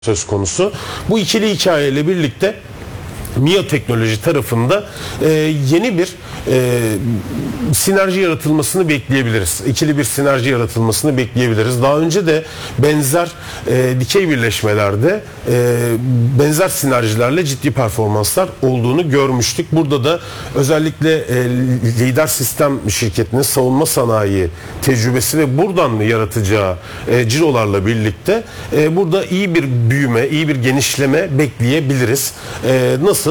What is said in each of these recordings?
söz konusu. Bu ikili hikayeyle birlikte MİA Teknoloji tarafında yeni bir sinerji yaratılmasını bekleyebiliriz. İkili bir sinerji yaratılmasını bekleyebiliriz. Daha önce de benzer dikey birleşmelerde benzer sinerjilerle ciddi performanslar olduğunu görmüştük. Burada da özellikle Lider Sistem şirketinin savunma sanayi tecrübesi ve buradan yaratacağı cirolarla birlikte burada iyi bir büyüme, iyi bir genişleme bekleyebiliriz. Nasıl?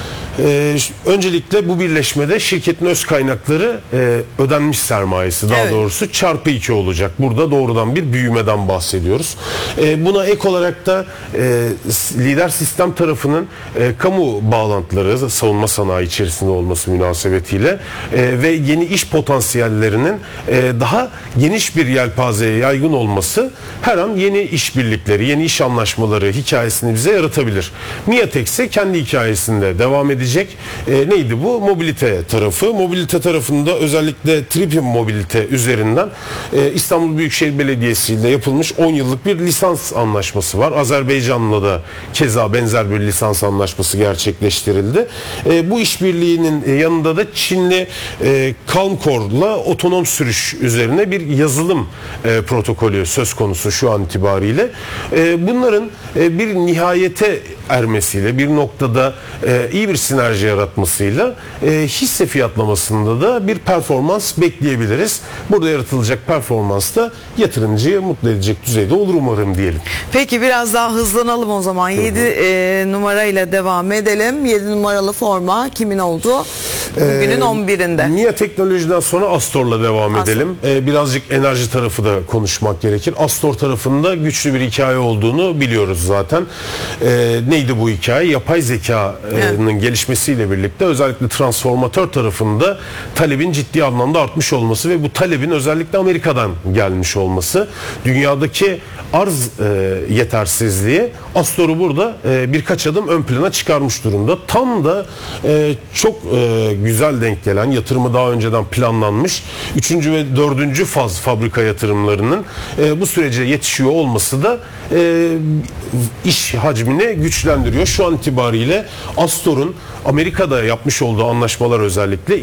Öncelikle bu birleşmede şirketin öz kaynakları ödenmiş sermayesi daha doğrusu çarpı 2 olacak. Burada doğrudan bir büyümeden bahsediyoruz. Buna ek olarak da Lider Sistem tarafının kamu bağlantıları savunma sanayi içerisinde olması münasebetiyle ve yeni iş potansiyellerinin daha geniş bir yelpazeye yaygın olması her an yeni işbirlikleri, yeni iş anlaşmaları hikayesini bize yaratabilir. MİATEK ise kendi hikayesinde devam edecek. Neydi bu? Mobilite tarafı. Mobilite tarafında özellikle Tripim Mobilite üzerinden İstanbul Büyükşehir Belediyesi ile yapılmış 10 yıllık bir lisans anlaşması var. Azerbaycan'la da keza benzer bir lisans anlaşması gerçekleştirildi. Bu işbirliğinin yanında da Çinli Calmcore'la otonom sürüş üzerine bir yazılım protokolü söz konusu şu an itibariyle. Bunların bir nihayete ermesiyle, bir noktada iyi bir sinerji yaratmasıyla hisse fiyatlamasında da bir performans bekleyebiliriz. Burada yaratılacak performans da yatırımcıyı mutlu edecek düzeyde olur umarım diyelim. Peki biraz daha hızlanalım o zaman. 7 numarayla devam edelim. 7 numaralı forma kimin oldu? Bugünün 11'inde. MİA Teknoloji'den sonra Astor'la devam edelim. Birazcık enerji tarafı da konuşmak gerekir. Astor tarafında güçlü bir hikaye olduğunu biliyoruz zaten. Neydi bu hikaye? Yapay zekanın gelişmesiyle birlikte özellikle transformatör tarafında talebin ciddi anlamda artmış olması ve bu talebin özellikle Amerika'dan gelmiş olması, dünyadaki arz yetersizliği Astor'u burada birkaç adım ön plana çıkarmış durumda. Tam da çok güzel denk gelen, yatırımı daha önceden planlanmış 3. ve 4. faz fabrika yatırımlarının bu sürece yetişiyor olması da iş hacmini güçlendiriyor. Şu an itibariyle Astor'un Amerika'da yapmış olduğu anlaşmalar özellikle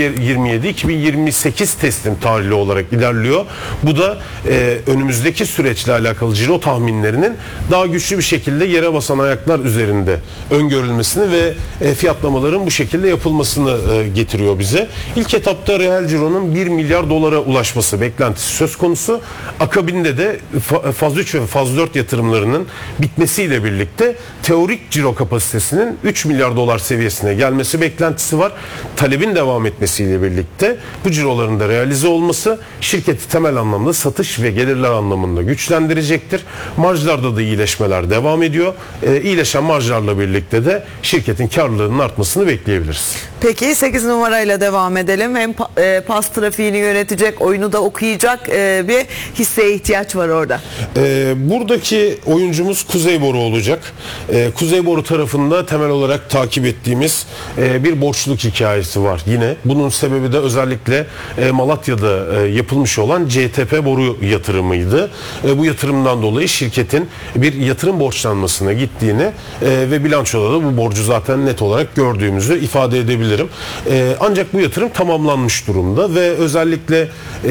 2027-2028 teslim tarihli olarak ilerliyor. Bu da önümüzdeki süreçle alakalı ciro tahminlerinin daha güçlü bir şekilde yere basan ayaklar üzerinde öngörülmesini ve fiyatlamaların bu şekilde yapılmasını getiriyor bize. İlk etapta reel cironun 1 milyar dolara ulaşması beklentisi söz konusu. Akabinde de faz 3 ve faz 4 yatırımlarının bitmesiyle birlikte teorik ciro kapasitesinin 3 milyar dolar seviyesine gelmesi beklentisi var. Talebin devam etmesiyle birlikte bu ciroların da realize olması şirketi temel anlamda satış ve gelirler anlamında güçlendirecektir. Marjlarda da iyileşmeler devam ediyor. İyileşen marjlarla birlikte de şirketin karlılığının artmasını bekleyebiliriz. Peki 8 numarayla devam edelim. Hem pas trafiğini yönetecek, oyunu da okuyacak bir hisseye ihtiyaç var orada. Buradaki oyuncumuz Kuzey Boru olacak. Kuzey Boru tarafında temel olarak takip ettiğimiz bir borçluluk hikayesi var yine. Bunun sebebi de özellikle Malatya'da yapılmış olan CTP boru yatırımıydı. Bu yatırımdan dolayı şirketin bir yatırım borçlanmasına gittiğini ve bilançoda da bu borcu zaten net olarak gördüğümüzü ifade edebilirim. Ancak bu yatırım tamamlanmış durumda ve özellikle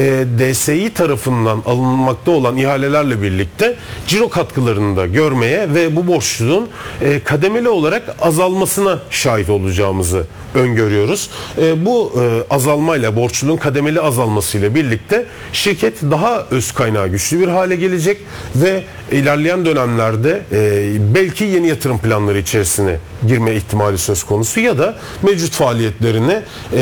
DSİ tarafından alınmakta olan ihalelerle birlikte ciro katkılarını da görmeye ve bu borçluluğun kademeli olarak azalmasına şahit olacağımızı öngörüyoruz. Bu azalmayla, borçluluğun kademeli azalmasıyla birlikte şirket daha öz kaynağı güçlü bir hale gelecek ve ilerleyen dönemlerde belki yeni yatırım planları içerisine girme ihtimali söz konusu ya da mevcut faaliyetlerini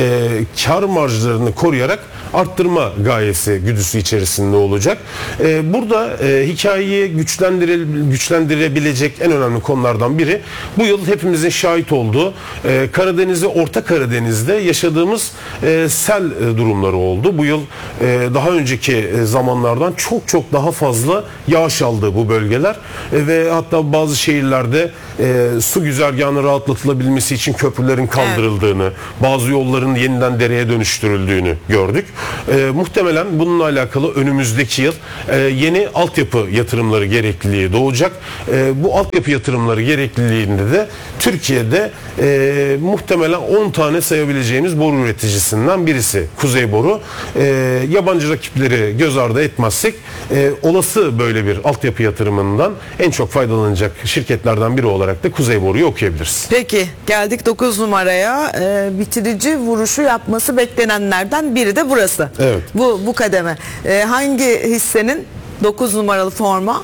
kar marjlarını koruyarak arttırma gayesi güdüsü içerisinde olacak. Burada hikayeyi güçlendirebilecek en önemli konulardan biri bu yıl hepimizin şahit olduğu Karadeniz'de, Orta Karadeniz'de yaşadığımız sel durumları oldu. Bu yıl daha önceki zamanlardan çok daha fazla yağış aldı bu bölgeler ve hatta bazı şehirlerde su güzergahını rahatlatılabilmesi için köprülerin kaldırıldığını, bazı yolların yeniden dereye dönüştürüldüğünü gördük. Muhtemelen bununla alakalı önümüzdeki yıl yeni altyapı yatırımları gerekliliği doğacak. Bu altyapı yatırımları gerekliliğinde de Türkiye'de muhtemelen 10 tane sayabileceğimiz boru üreticisinden birisi Kuzey Boru. Yabancı rakipleri göz ardı etmezsek olası böyle bir altyapı yatırımından en çok faydalanacak şirketlerden biri olarak da Kuzey Boru'yu okuyabiliriz. Peki geldik 9 numaraya. Bitirici vuruşu yapması beklenenlerden biri de burası. Evet. Bu kademe. Hangi hissenin 9 numaralı forma?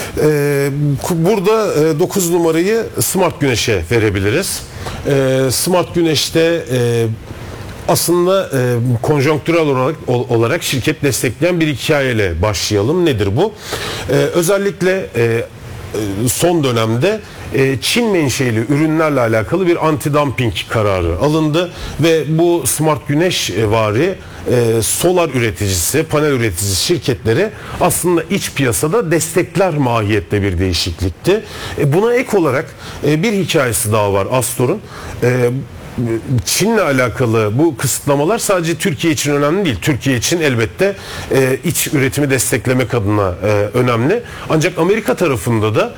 Burada 9 numarayı Smart Güneş'e verebiliriz. Smart Güneş'te aslında konjonktürel olarak şirket destekleyen bir hikayeyle başlayalım. Nedir bu? Özellikle son dönemde Çin menşeli ürünlerle alakalı bir anti-dumping kararı alındı ve bu Smart Güneş vari solar üreticisi, panel üreticisi şirketleri aslında iç piyasada destekler mahiyette bir değişiklikti. Buna ek olarak bir hikayesi daha var Astor'un. Çin'le alakalı bu kısıtlamalar sadece Türkiye için önemli değil. Türkiye için elbette iç üretimi desteklemek adına önemli. Ancak Amerika tarafında da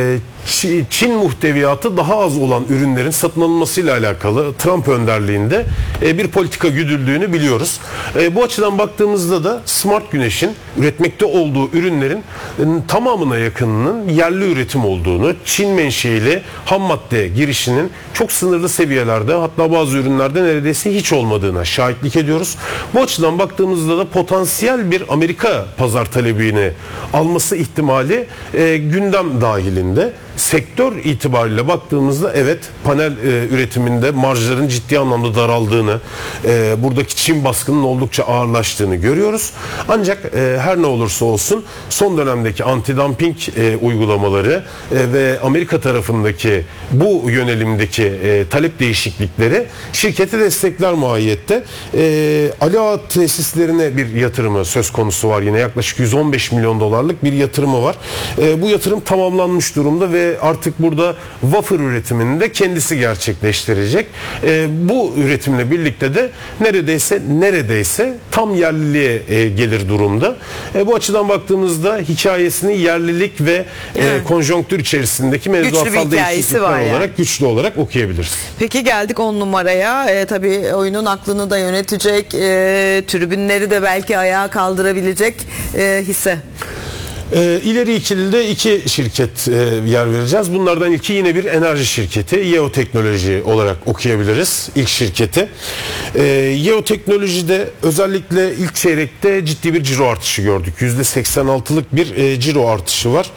Çin muhteviyatı daha az olan ürünlerin satın alınmasıyla alakalı Trump önderliğinde bir politika güdüldüğünü biliyoruz. Bu açıdan baktığımızda da Smart Güneş'in üretmekte olduğu ürünlerin tamamına yakınının yerli üretim olduğunu, Çin menşeili ham madde girişinin çok sınırlı seviyelerde, hatta bazı ürünlerde neredeyse hiç olmadığına şahitlik ediyoruz. Bu açıdan baktığımızda da potansiyel bir Amerika pazar talebini alması ihtimali gündem dahilinde. Sektör itibariyle baktığımızda evet, panel üretiminde marjların ciddi anlamda daraldığını, buradaki Çin baskının oldukça ağırlaştığını görüyoruz. Ancak her ne olursa olsun son dönemdeki anti-dumping uygulamaları ve Amerika tarafındaki bu yönelimdeki talep değişiklikleri şirketi destekler mahiyette. Ali Ağa tesislerine bir yatırımı söz konusu var, yine yaklaşık 115 milyon dolarlık bir yatırımı var. Bu yatırım tamamlanmış durumda ve artık burada wafer üretimini de kendisi gerçekleştirecek. Bu üretimle birlikte de neredeyse tam yerliliğe gelir durumda. Bu açıdan baktığımızda hikayesini yerlilik ve konjonktür içerisindeki mevzuatsal değişiklikler olarak güçlü olarak okuyabiliriz. Peki geldik 10 numaraya. Tabii oyunun aklını da yönetecek, tribünleri de belki ayağa kaldırabilecek hisse. İleri ikilide iki şirket yer vereceğiz. Bunlardan ilki yine bir enerji şirketi. Yeo Teknoloji olarak okuyabiliriz ilk şirketi. Yeo Teknoloji'de özellikle ilk çeyrekte ciddi bir ciro artışı gördük. %86'lık bir ciro artışı var.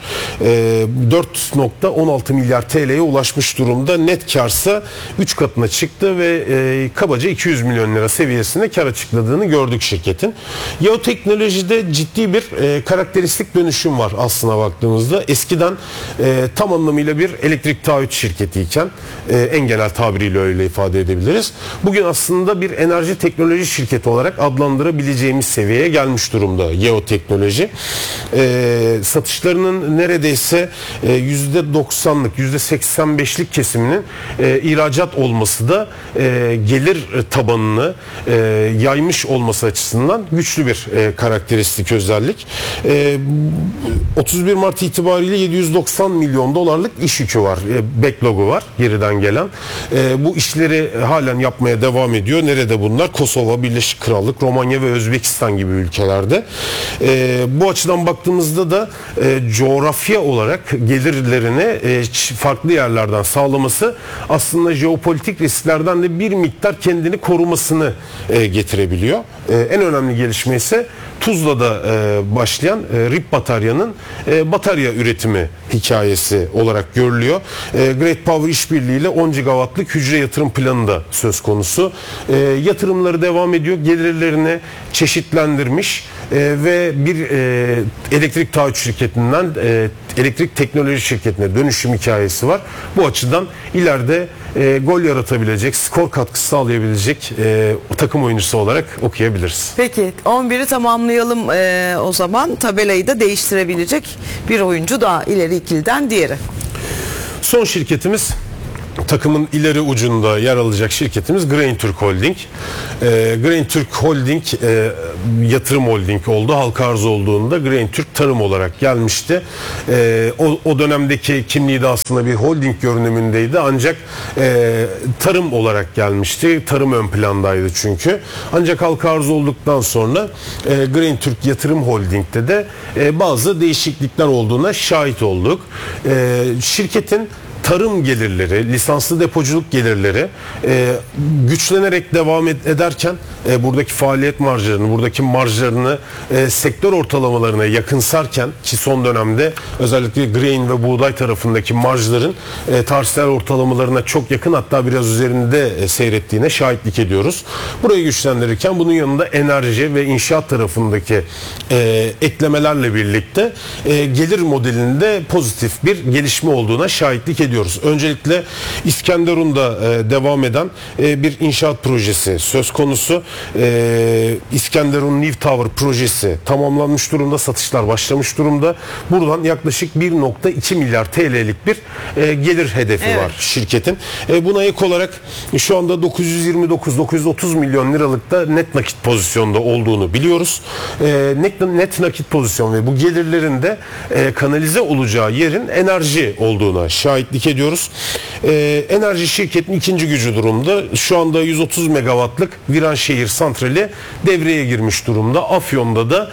4.16 milyar TL'ye ulaşmış durumda. Net karsa 3 katına çıktı ve kabaca 200 milyon lira seviyesinde kar açıkladığını gördük şirketin. Yeo Teknoloji'de ciddi bir karakteristik dönüşüm var aslına baktığımızda. Eskiden tam anlamıyla bir elektrik taahhüt şirketiyken, en genel tabiriyle öyle ifade edebiliriz. Bugün aslında bir enerji teknoloji şirketi olarak adlandırabileceğimiz seviyeye gelmiş durumda Yeo Teknoloji. Satışlarının neredeyse %90'lık, %85'lik kesiminin ihracat olması da gelir tabanını yaymış olması açısından güçlü bir karakteristik özellik. 31 Mart itibariyle 790 milyon dolarlık iş yükü var. Backlogu var geriden gelen. Bu işleri halen yapmaya devam ediyor. Nerede bunlar? Kosova, Birleşik Krallık, Romanya ve Özbekistan gibi ülkelerde. Bu açıdan baktığımızda da coğrafya olarak gelirlerini farklı yerlerden sağlaması aslında jeopolitik risklerden de bir miktar kendini korumasını getirebiliyor. En önemli gelişme ise Tuzla'da başlayan RIP bataryanın batarya üretimi hikayesi olarak görülüyor. Great Power işbirliği ile 10 gigawattlık hücre yatırım planı da söz konusu. Yatırımları devam ediyor. Gelirlerini çeşitlendirmiş ve bir elektrik taahhüt şirketinden elektrik teknoloji şirketine dönüşüm hikayesi var. Bu açıdan ileride gol yaratabilecek, skor katkısı sağlayabilecek takım oyuncusu olarak okuyabiliriz. Peki 11'i tamamlayalım o zaman. Tabelayı da değiştirebilecek bir oyuncu daha ileri ikiliden diğeri. Son şirketimiz takımın ileri ucunda yer alacak şirketimiz Grain-Türk Holding. Grain-Türk Holding yatırım holding oldu. Halka arz olduğunda Grain-Türk Tarım olarak gelmişti. O dönemdeki kimliği de aslında bir holding görünümündeydi. Ancak tarım olarak gelmişti. Tarım ön plandaydı çünkü. Ancak halka arz olduktan sonra Grain-Türk Yatırım Holding'de de bazı değişiklikler olduğuna şahit olduk. Şirketin tarım gelirleri, lisanslı depoculuk gelirleri güçlenerek devam ederken buradaki faaliyet marjlarını, buradaki marjlarını sektör ortalamalarına yakınsarken, ki son dönemde özellikle grain ve buğday tarafındaki marjların tarihsel ortalamalarına çok yakın, hatta biraz üzerinde seyrettiğine şahitlik ediyoruz. Burayı güçlendirirken bunun yanında enerji ve inşaat tarafındaki eklemelerle birlikte gelir modelinde pozitif bir gelişme olduğuna şahitlik ediyoruz. Öncelikle İskenderun'da devam eden bir inşaat projesi söz konusu. İskenderun New Tower projesi tamamlanmış durumda, satışlar başlamış durumda. Buradan yaklaşık 1.2 milyar TL'lik bir gelir hedefi var şirketin. Buna ek olarak şu anda 929-930 milyon liralıkta net nakit pozisyonda olduğunu biliyoruz. Net nakit pozisyon ve bu gelirlerin de kanalize olacağı yerin enerji olduğuna şahitlik ediyoruz. Enerji şirketin ikinci gücü durumda. Şu anda 130 megawattlık Viranşehir santrali devreye girmiş durumda. Afyon'da da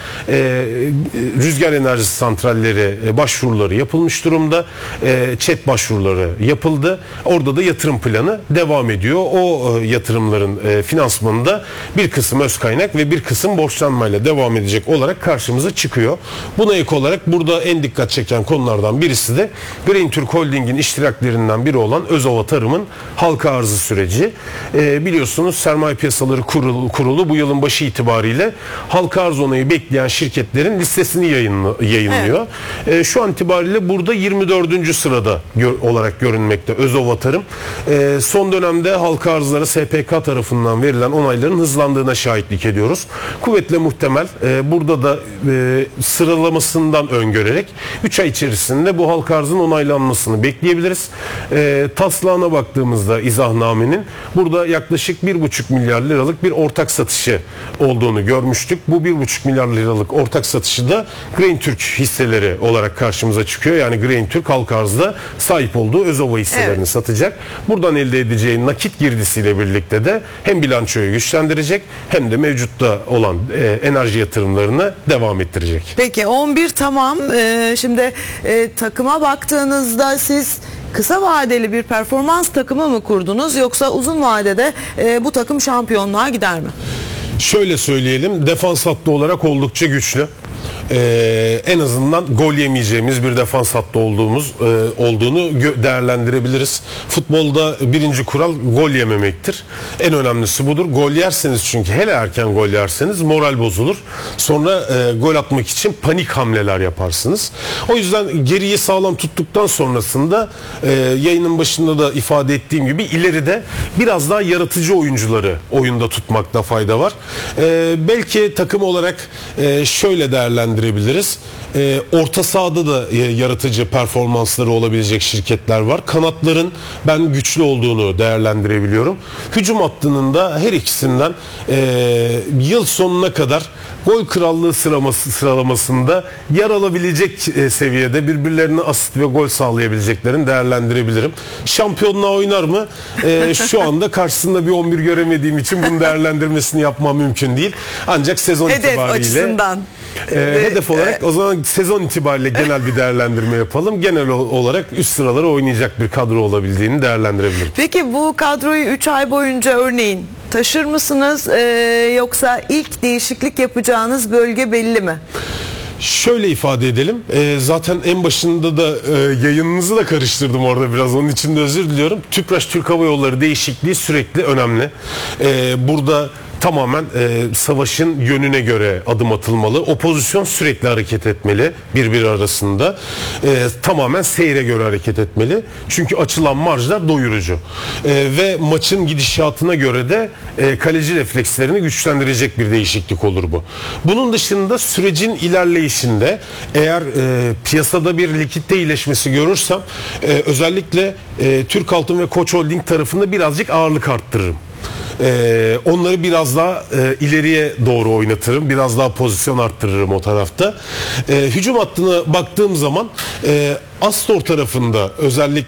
rüzgar enerjisi santralleri başvuruları yapılmış durumda. ÇED başvuruları yapıldı. Orada da yatırım planı devam ediyor. O yatırımların finansmanında bir kısım öz kaynak ve bir kısım borçlanmayla devam edecek olarak karşımıza çıkıyor. Buna ek olarak burada en dikkat çeken konulardan birisi de Grain-Türk Holding'in iştiraklerinden biri olan Özova Tarım'ın halka arzı süreci. Biliyorsunuz Sermaye Piyasaları Kurulu bu yılın başı itibariyle halka arz onayı bekleyen şirketlerin listesini yayınlıyor. Şu an itibariyle burada 24. sırada olarak görünmekte Özova Tarım. Son dönemde halka arzlara SPK tarafından verilen onayların hızlandığına şahitlik ediyoruz. Kuvvetle muhtemel burada da sıralamasından öngörerek 3 ay içerisinde bu halka arzın onaylanmasını bekleyebiliriz. Taslağına baktığımızda izahnamenin burada yaklaşık 1,5 milyar liralık bir ortak satışı olduğunu görmüştük. Bu 1,5 milyar liralık ortak satışı da Grain-Türk hisseleri olarak karşımıza çıkıyor. Yani Grain-Türk halka arzda sahip olduğu Özova hisselerini satacak. Buradan elde edeceği nakit girdisiyle birlikte de hem bilançoyu güçlendirecek hem de mevcutta olan enerji yatırımlarını devam ettirecek. Peki 11 tamam. Şimdi takıma baktığınızda siz kısa vadeli bir performans takımı mı kurdunuz, yoksa uzun vadede bu takım şampiyonluğa gider mi? Şöyle söyleyelim, defans hattı olarak oldukça güçlü. En azından gol yemeyeceğimiz bir defans hattı olduğunu değerlendirebiliriz. Futbolda birinci kural gol yememektir. En önemlisi budur. Gol yerseniz, çünkü hele erken gol yerseniz moral bozulur. Sonra gol atmak için panik hamleler yaparsınız. O yüzden geriyi sağlam tuttuktan sonrasında yayının başında da ifade ettiğim gibi ileride biraz daha yaratıcı oyuncuları oyunda tutmakta fayda var. Belki takım olarak şöyle değerlendirebiliriz. Orta sahada da yaratıcı performansları olabilecek şirketler var. Kanatların ben güçlü olduğunu değerlendirebiliyorum. Hücum hattının da her ikisinden yıl sonuna kadar gol krallığı sıralamasında yer alabilecek seviyede birbirlerine asist ve gol sağlayabileceklerini değerlendirebilirim. Şampiyonluğa oynar mı? Şu anda karşısında bir 11 göremediğim için bunun değerlendirmesini yapmam mümkün değil. Ancak sezon itibariyle açısından. Hedef olarak o zaman sezon itibariyle genel bir değerlendirme yapalım. Genel olarak üst sıraları oynayacak bir kadro olabildiğini değerlendirebilirim. Peki bu kadroyu 3 ay boyunca örneğin taşır mısınız, yoksa ilk değişiklik yapacağınız bölge belli mi? Şöyle ifade edelim. Zaten en başında da yayınınızı da karıştırdım orada biraz. Onun için de özür diliyorum. Tüpraş Türk Hava Yolları değişikliği sürekli önemli. Burada tamamen savaşın yönüne göre adım atılmalı. O pozisyon sürekli hareket etmeli birbiri arasında. Tamamen seyre göre hareket etmeli. Çünkü açılan marjlar doyurucu. Ve maçın gidişatına göre de kaleci reflekslerini güçlendirecek bir değişiklik olur bu. Bunun dışında sürecin ilerleyişinde eğer piyasada bir likitte iyileşmesi görürsem özellikle Türk Altın ve Koç Holding tarafında birazcık ağırlık arttırırım. Onları biraz daha ileriye doğru oynatırım. Biraz daha pozisyon arttırırım o tarafta. Hücum hattına baktığım zaman Astor tarafında özellikle